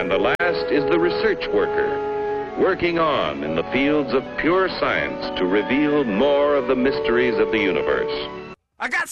And the last is the research worker, working on in the fields of pure science to reveal more of the mysteries of the universe. I got